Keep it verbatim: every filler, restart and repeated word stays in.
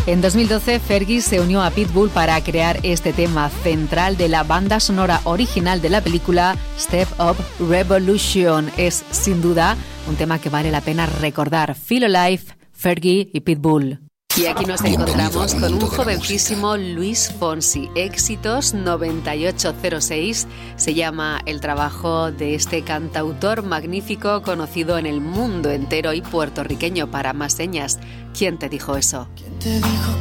En dos mil doce, Fergie se unió a Pitbull para crear este tema central de la banda sonora original de la película Step Up Revolution. Es, sin duda, un tema que vale la pena recordar. Feel Alive, Fergie y Pitbull. Y aquí nos encontramos con un jovencísimo Luis Fonsi. Éxitos noventa y ocho cero seis se llama el trabajo de este cantautor magnífico, conocido en el mundo entero y puertorriqueño para más señas. ¿Quién te dijo eso? ¿Quién te dijo